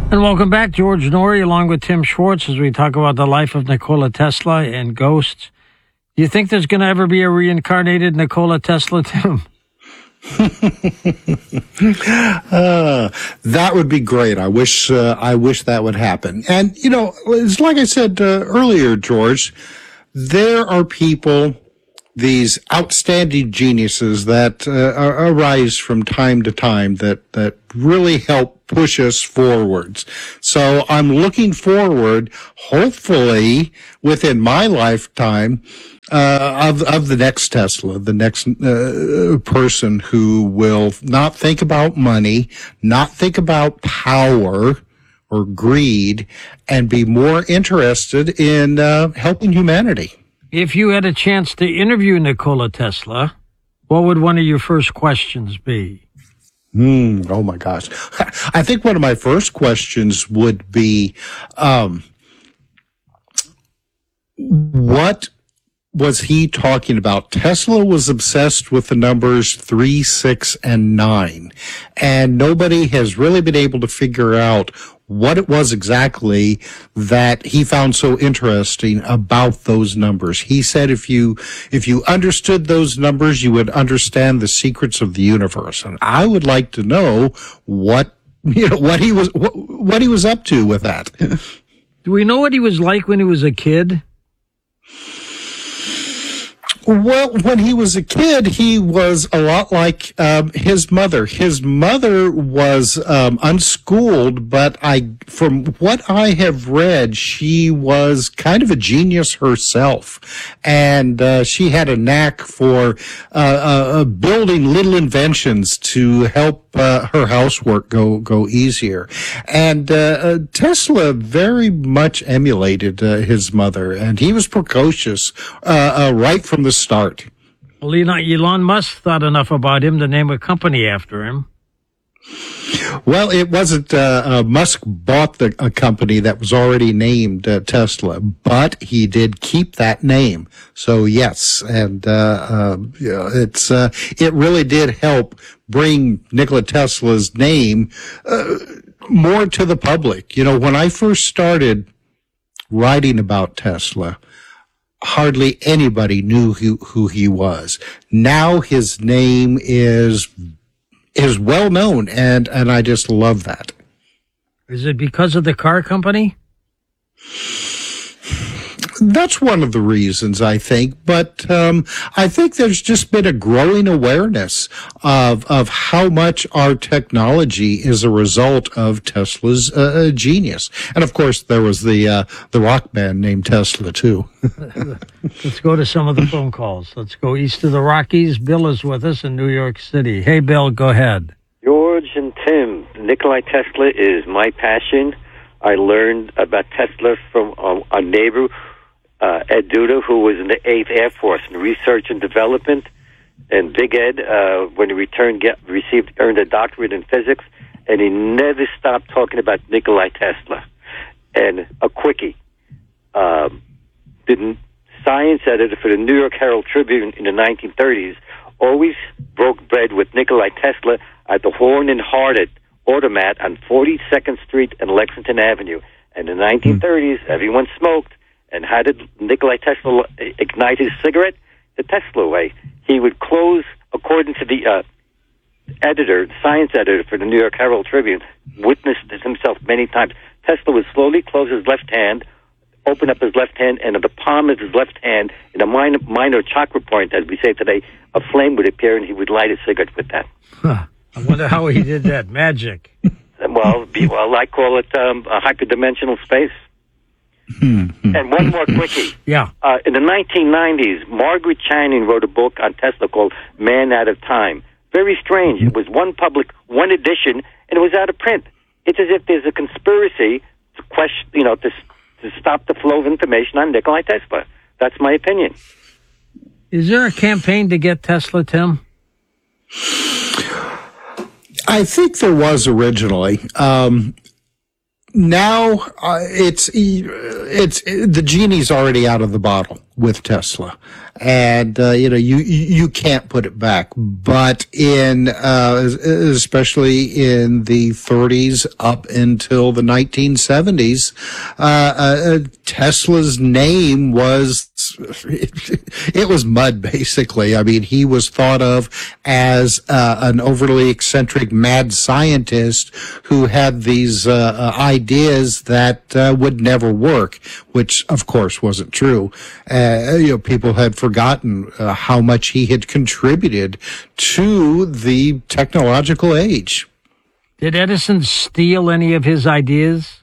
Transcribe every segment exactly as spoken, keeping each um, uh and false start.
And welcome back, George Noory, along with Tim Schwartz, as we talk about the life of Nikola Tesla and ghosts. Do you think there's going to ever be a reincarnated Nikola Tesla, Tim? uh, that would be great. I wish, uh, I wish that would happen. And, you know, it's like I said uh, earlier, George, there are people, these outstanding geniuses that uh, arise from time to time that, that really help push us forwards. So I'm looking forward, hopefully within my lifetime, uh, of, of the next Tesla, the next uh, person who will not think about money, not think about power or greed, and be more interested in uh, helping humanity. If you had a chance to interview Nikola Tesla, what would one of your first questions be? Hmm. Oh my gosh. I think one of my first questions would be, um, what was he talking about? Tesla was obsessed with the numbers three, six, and nine, and nobody has really been able to figure out what it was exactly that he found so interesting about those numbers. He said if you, if you understood those numbers, you would understand the secrets of the universe. And I would like to know what, you know, what he was, what, what he was up to with that. Do we know what he was like when he was a kid? Well, when he was a kid, he was a lot like um, his mother. His mother was um, unschooled, but I, from what I have read, she was kind of a genius herself, and uh, she had a knack for uh, uh, building little inventions to help uh, her housework go go easier. And uh, uh, Tesla very much emulated uh, his mother, and he was precocious uh, uh, right from the start. Well, Elon Musk thought enough about him to name a company after him. Well, it wasn't, uh, uh, Musk bought the, a company that was already named uh, Tesla, but he did keep that name. So yes, and, uh, uh, yeah, it's, uh, it really did help bring Nikola Tesla's name, uh, more to the public. You know, when I first started writing about Tesla, hardly anybody knew who, who he was. Now his name is is well known, and, and I just love that. Is it because of the car company? That's one of the reasons, I think. But um, I think there's just been a growing awareness of of how much our technology is a result of Tesla's uh, genius. And of course, there was the uh, the rock band named Tesla too. Let's go to some of the phone calls. Let's go east of the Rockies. Bill is with us in New York City. Hey, Bill, go ahead. George and Tim, Nikola Tesla is my passion. I learned about Tesla from um, a neighbor, Uh, Ed Duda, who was in the eighth Air Force in research and development, and Big Ed, uh, when he returned, get, received, earned a doctorate in physics, and he never stopped talking about Nikola Tesla. And a quickie, um, the science editor for the New York Herald Tribune in the nineteen thirties always broke bread with Nikola Tesla at the Horn and Hardart Automat on forty-second Street and Lexington Avenue. And in the nineteen thirties, everyone smoked. And how did Nikola Tesla ignite his cigarette? The Tesla way. He would close, according to the uh, editor, science editor for the New York Herald Tribune, witnessed this himself many times. Tesla would slowly close his left hand, open up his left hand, and at the palm of his left hand, in a minor, minor chakra point, as we say today, a flame would appear, and he would light a cigarette with that. Huh. I wonder how he did that. Magic. Well, be, well, I call it um, a hyperdimensional space. And one more quickie. Yeah. Uh, in the nineteen nineties, Margaret Channing wrote a book on Tesla called Man Out of Time. Very strange. It was one public, one edition, and it was out of print. It's as if there's a conspiracy to question, you know, to to stop the flow of information on Nikola Tesla. That's my opinion. Is there a campaign to get Tesla, Tim? I think there was originally. Um, Now uh, it's it's the genie's already out of the bottle. with Tesla. And, uh, you know, you, you can't put it back. But in, uh, especially in the thirties up until the nineteen seventies, uh, uh, Tesla's name was, it was mud, basically. I mean, he was thought of as uh, an overly eccentric mad scientist who had these uh, ideas that uh, would never work, which, of course, wasn't true. Uh, you know, people had forgotten uh, how much he had contributed to the technological age. Did Edison steal any of his ideas?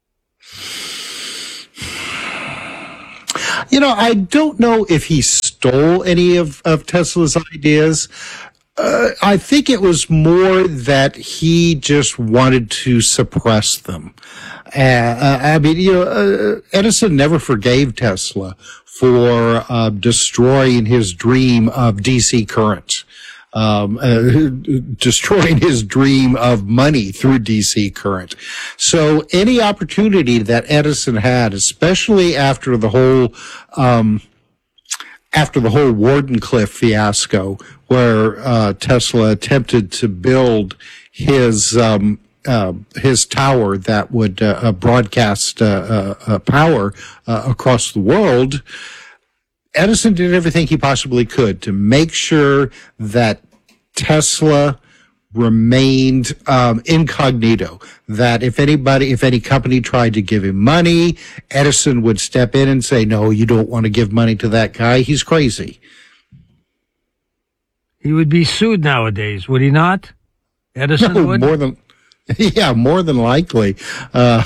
You know, I don't know if he stole any of, of Tesla's ideas. Uh, I think it was more that he just wanted to suppress them. Uh, I mean, you know, uh, Edison never forgave Tesla for uh, destroying his dream of D C current. Um, uh, destroying his dream of money through D C current. So any opportunity that Edison had, especially after the whole, um, after the whole Wardenclyffe fiasco, where uh, Tesla attempted to build his um, uh, his tower that would uh, broadcast uh, uh, power uh, across the world, Edison did everything he possibly could to make sure that Tesla remained um, incognito, that if anybody, if any company tried to give him money, Edison would step in and say, no, you don't want to give money to that guy. He's crazy. He would be sued nowadays, would he not? Edison no, would? More than, yeah, more than likely. Uh,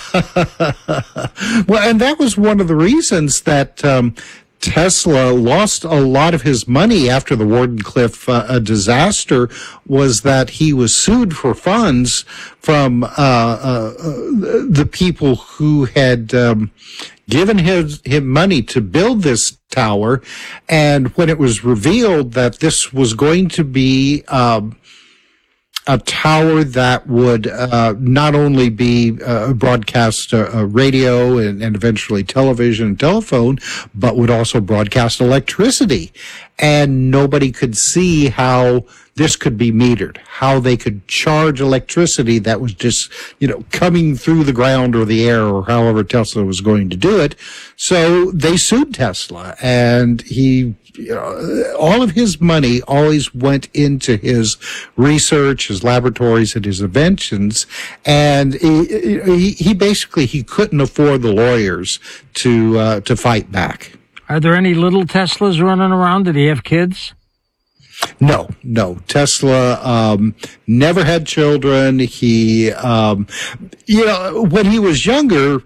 well, and that was one of the reasons that um, Tesla lost a lot of his money after the Wardenclyffe uh, disaster, was that he was sued for funds from uh, uh, the people who had um, given his, him money to build this tower. And when it was revealed that this was going to be um, a tower that would uh, not only be uh, broadcast uh, radio and, and eventually television and telephone, but would also broadcast electricity. And nobody could see how this could be metered, how they could charge electricity that was just, you know, coming through the ground or the air or however Tesla was going to do it. So they sued Tesla, and he, you know, all of his money always went into his research, his laboratories, and his inventions. And he, he, he basically, he couldn't afford the lawyers to, uh, to fight back. Are there any little Teslas running around? Did he have kids? No, no. Tesla um, never had children. He, um, you know, when he was younger,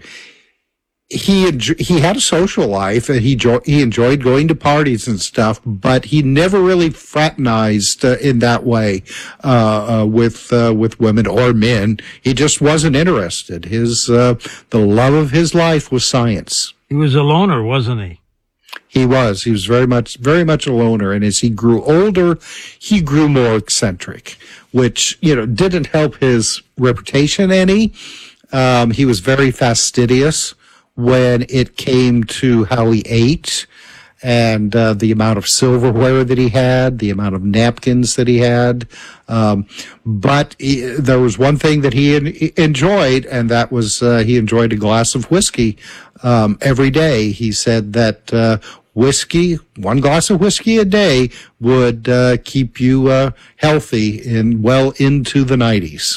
he he had a social life, and he he enjoyed going to parties and stuff. But he never really fraternized uh, in that way uh, uh, with uh, with women or men. He just wasn't interested. His uh, the love of his life was science. He was a loner, wasn't he? He was. He was very much, very much a loner. And as he grew older, he grew more eccentric, which, you know, didn't help his reputation any. Um, he was very fastidious when it came to how he ate and uh, the amount of silverware that he had, the amount of napkins that he had. Um, but he, there was one thing that he en- enjoyed, and that was uh, he enjoyed a glass of whiskey um, every day. He said that uh, whiskey, one glass of whiskey a day, would uh, keep you uh, healthy in well into the nineties,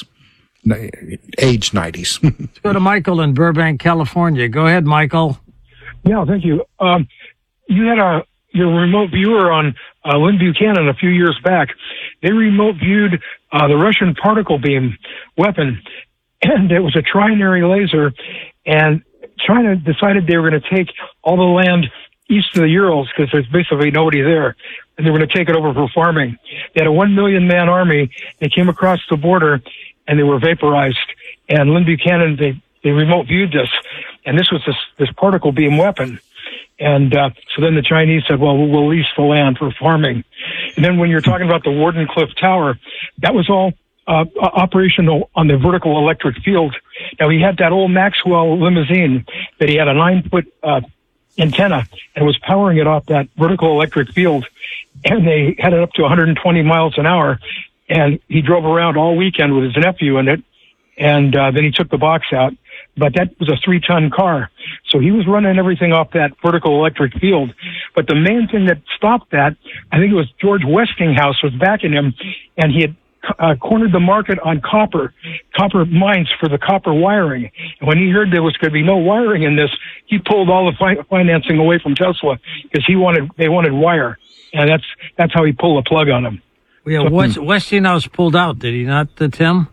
age nineties. Let's go to Michael in Burbank, California. Go ahead, Michael. Yeah, thank you. Um, you had a your remote viewer on uh, Lynn Buchanan a few years back. They remote viewed uh, the Russian particle beam weapon, and it was a trinary laser. And China decided they were going to take all the land east of the Urals because there's basically nobody there, and they were going to take it over for farming. They had a one million man army. They came across the border, and they were vaporized. And Lynn Buchanan, they they remote viewed this, and this was this this particle beam weapon. And uh, so then the Chinese said, well, we'll lease the land for farming. And then when you're talking about the Wardenclyffe Tower, that was all uh, operational on the vertical electric field. Now, he had that old Maxwell limousine that he had a nine-foot uh, antenna and was powering it off that vertical electric field. And they had it up to one hundred twenty miles an hour. And he drove around all weekend with his nephew in it. And uh, then he took the box out. But that was a three-ton car. So he was running everything off that vertical electric field. But the main thing that stopped that, I think it was George Westinghouse was backing him, and he had uh, cornered the market on copper, copper mines for the copper wiring. And when he heard there was going to be no wiring in this, he pulled all the fi- financing away from Tesla because he wanted they wanted wire. And that's that's how he pulled the plug on him. Yeah, So- West, Westinghouse pulled out, did he not, uh, Tim?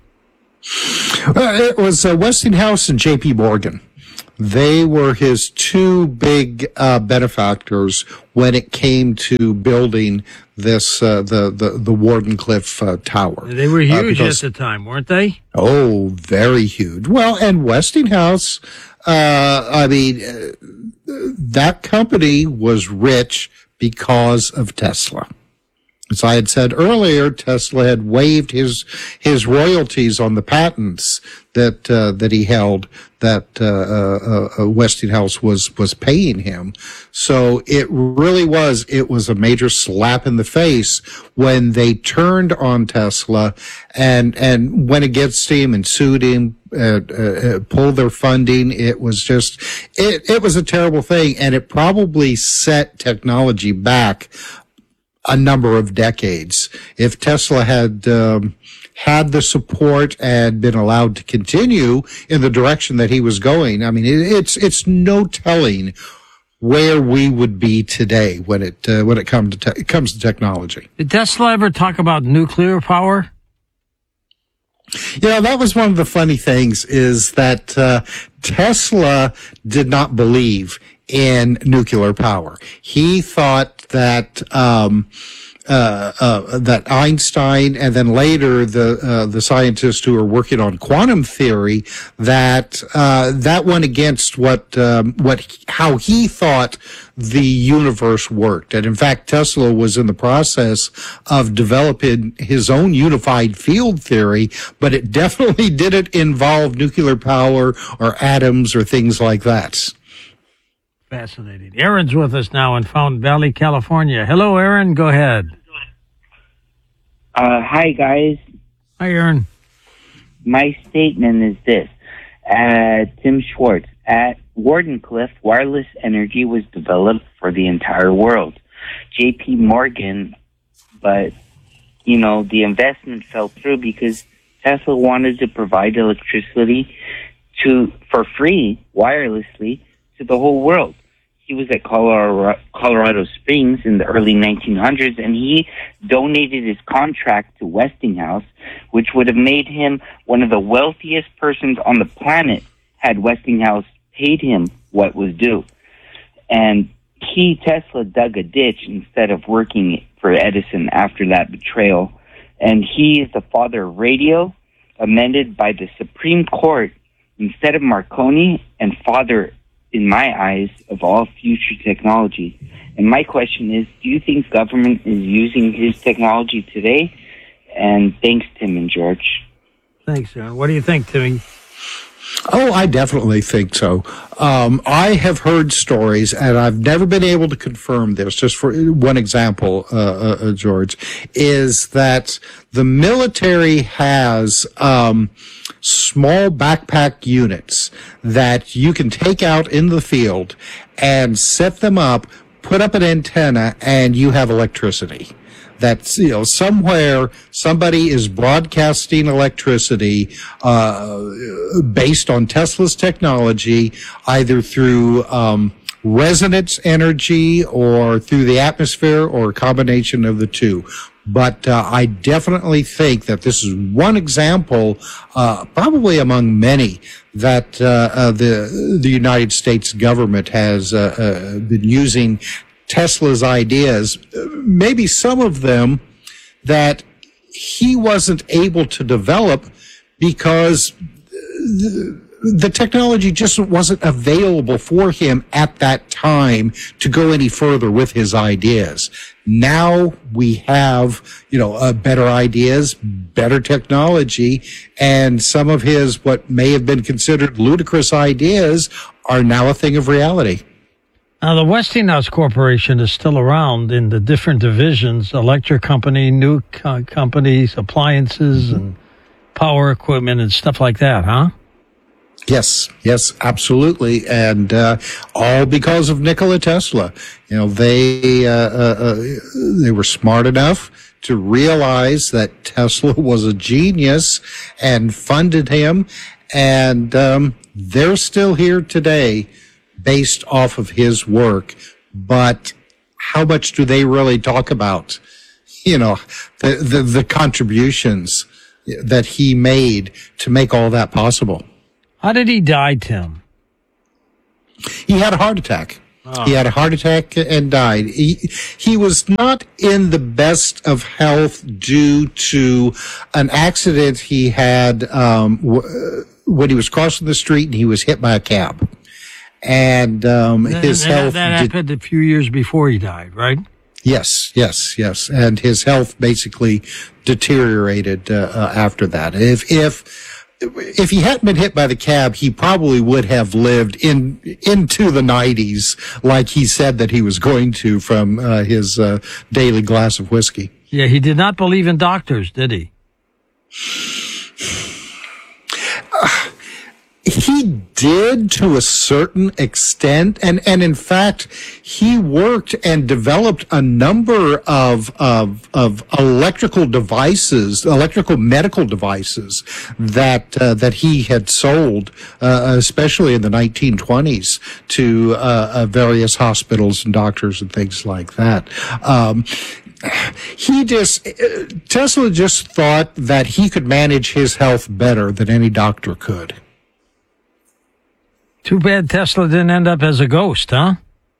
Uh, it was uh, Westinghouse and J P Morgan. They were his two big uh, benefactors when it came to building this uh, the the the Wardenclyffe uh, Tower. They were Uh, huge because- at the time, weren't they? Oh, very huge. Well, and Westinghouse, uh, I mean, uh, that company was rich because of Tesla. As I had said earlier, Tesla had waived his his royalties on the patents that uh, that he held that uh, uh, uh, Westinghouse was was paying him. So it really was it was a major slap in the face when they turned on Tesla and and went against him and sued him. Uh, uh, pulled their funding. It was just, it, it was a terrible thing, and it probably set technology back a number of decades. If Tesla had um, had the support and been allowed to continue in the direction that he was going, I mean, it, it's it's no telling where we would be today when it uh, when it comes to te- it comes to technology. Did Tesla ever talk about nuclear power? You know, that was one of the funny things is that uh, Tesla did not believe in nuclear power. He thought that um, uh, uh, that Einstein and then later the uh, the scientists who are working on quantum theory that uh, that went against what um, what how he thought the universe worked. And in fact, Tesla was in the process of developing his own unified field theory, but it definitely didn't involve nuclear power or atoms or things like that. Fascinating. Aaron's with us now in Fountain Valley, California. Hello, Aaron. Go ahead. Uh, hi, guys. Hi, Aaron. My statement is this. Uh, Tim Schwartz, at Wardenclyffe, wireless energy was developed for the entire world. J P Morgan, but, you know, the investment fell through because Tesla wanted to provide electricity to for free, wirelessly, to the whole world. He was at Colorado, Colorado Springs in the early nineteen hundreds, and he donated his contract to Westinghouse, which would have made him one of the wealthiest persons on the planet had Westinghouse paid him what was due. And he, Tesla, dug a ditch instead of working for Edison after that betrayal. And he is the father of radio, amended by the Supreme Court instead of Marconi, and father, in my eyes, of all future technology. And my question is, do you think government is using his technology today? And thanks, Tim and George. Thanks, Aaron. What do you think, Timmy? Oh, I definitely think so. Um, I have heard stories, and I've never been able to confirm this. Just for one example, uh, uh, George, is that the military has um, small backpack units that you can take out in the field and set them up, put up an antenna, and you have electricity. That's, you know, somewhere somebody is broadcasting electricity uh, based on Tesla's technology, either through um, resonance energy or through the atmosphere or a combination of the two. But uh, I definitely think that this is one example, uh, probably among many, that uh, uh, the the United States government has uh, uh, been using Tesla's ideas, maybe some of them that he wasn't able to develop because the, the technology just wasn't available for him at that time to go any further with his ideas. Now we have, you know, uh, better ideas, better technology, and some of his what may have been considered ludicrous ideas are now a thing of reality. Now, the Westinghouse Corporation is still around in the different divisions, electric company, new co- companies, appliances, and power equipment and stuff like that, huh? Yes, yes, absolutely. And uh, all because of Nikola Tesla. You know, they, uh, uh, uh, they were smart enough to realize that Tesla was a genius and funded him. And um, they're still here today based off of his work. But how much do they really talk about, you know, the, the, the contributions that he made to make all that possible? How did he die, Tim? He had a heart attack. Oh. He had a heart attack and died. He, he was not in the best of health due to an accident he had um, w- when he was crossing the street and he was hit by a cab. And um, his and, health... That happened did, a few years before he died, right? Yes, yes, yes. And his health basically deteriorated uh, uh, after that. If if if he hadn't been hit by the cab, he probably would have lived in into the nineties, like he said that he was going to from uh, his uh, daily glass of whiskey. Yeah, he did not believe in doctors, did he? Uh, He did to a certain extent, and, and in fact, he worked and developed a number of, of, of electrical devices, electrical medical devices that, uh, that he had sold, uh, especially in the nineteen twenties to, uh, uh, various hospitals and doctors and things like that. Um, He just, Tesla just thought that he could manage his health better than any doctor could. Too bad Tesla didn't end up as a ghost, huh?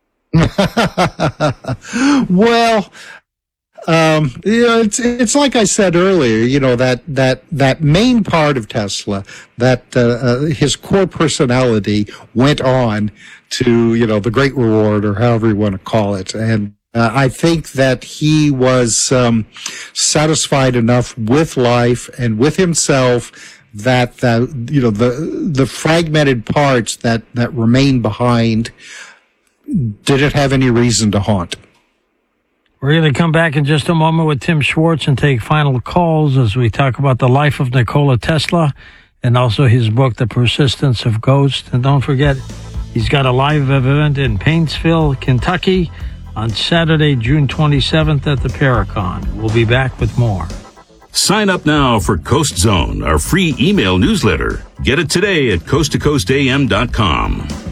Well, um, you know, it's it's like I said earlier. You know, that that that main part of Tesla, that uh, uh, his core personality went on to, you know, the great reward, or however you want to call it, and. Uh, I think that he was um, satisfied enough with life and with himself that uh, you know the the fragmented parts that that remain behind didn't have any reason to haunt. We're going to come back in just a moment with Tim Schwartz and take final calls as we talk about the life of Nikola Tesla and also his book, The Persistence of Ghosts. And don't forget, he's got a live event in Paintsville, Kentucky, on Saturday, June twenty-seventh at the Paracon. We'll be back with more. Sign up now for Coast Zone, our free email newsletter. Get it today at coast to coast a m dot com.